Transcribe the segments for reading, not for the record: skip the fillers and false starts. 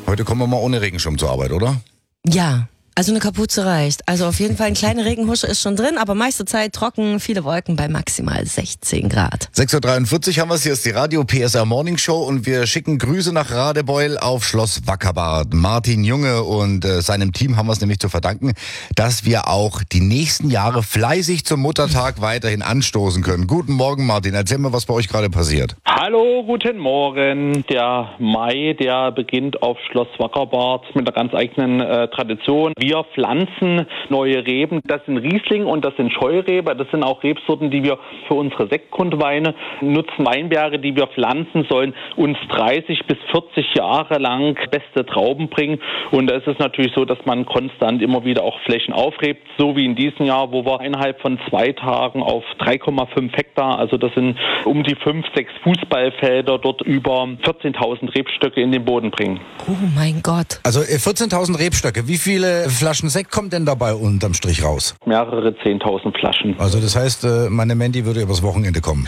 Heute kommen wir mal ohne Regenschirm zur Arbeit, oder? Ja. Also eine Kapuze reicht. Also auf jeden Fall eine kleine Regenhusche ist schon drin, aber meiste Zeit trocken, viele Wolken bei maximal 16 Grad. 6.43 Uhr haben wir es, hier ist die Radio PSR Morning Show und wir schicken Grüße nach Radebeul auf Schloss Wackerbad. Martin Junge und seinem Team haben wir es nämlich zu verdanken, dass wir auch die nächsten Jahre fleißig zum Muttertag weiterhin anstoßen können. Guten Morgen Martin, erzähl mal, was bei euch gerade passiert. Hallo, guten Morgen. Der Mai, der beginnt auf Schloss Wackerbad mit einer ganz eigenen Tradition. Wir pflanzen neue Reben, das sind Riesling und das sind Scheurebe. Das sind auch Rebsorten, die wir für unsere Sektgrundweine nutzen. Weinberge, die wir pflanzen, sollen uns 30 bis 40 Jahre lang beste Trauben bringen. Und da ist es natürlich so, dass man konstant immer wieder auch Flächen aufrebt, so wie in diesem Jahr, wo wir innerhalb von 2 Tagen auf 3,5 Hektar, also das sind um die 5, 6 Fußballfelder, dort über 14.000 Rebstöcke in den Boden bringen. Oh mein Gott. Also 14.000 Rebstöcke, wie viele Flaschen Sekt kommt denn dabei unterm Strich raus? Mehrere 10.000 Flaschen. Also das heißt, meine Mandy würde übers Wochenende kommen.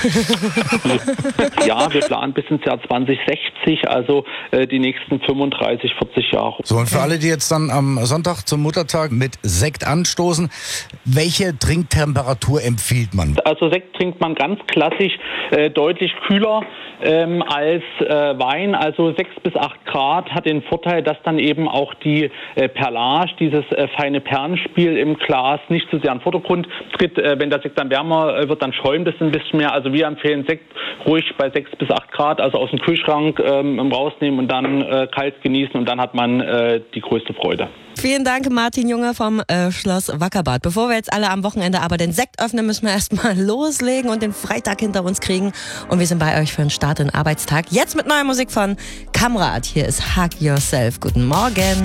Ja, wir planen bis ins Jahr 2060, also die nächsten 35, 40 Jahre. So, und für alle, die jetzt dann am Sonntag zum Muttertag mit Sekt anstoßen, welche Trinktemperatur empfiehlt man? Also Sekt trinkt man ganz klassisch deutlich kühler als Wein, also 6 bis 8 Grad, hat den Vorteil, dass dann eben auch die Perlage, dieses feine Perlenspiel im Glas nicht zu sehr in den Vordergrund tritt. Wenn der Sekt dann wärmer wird, dann schäumt es ein bisschen mehr. Also wir empfehlen Sekt ruhig bei 6 bis 8 Grad, also aus dem Kühlschrank rausnehmen und dann kalt genießen und dann hat man die größte Freude. Vielen Dank, Martin Junge vom Schloss Wackerbad. Bevor wir jetzt alle am Wochenende aber den Sekt öffnen, müssen wir erstmal loslegen und den Freitag hinter uns kriegen. Und wir sind bei euch für einen Start in den Arbeitstag. Jetzt mit neuer Musik von Kamrat. Hier ist Hug Yourself. Guten Morgen.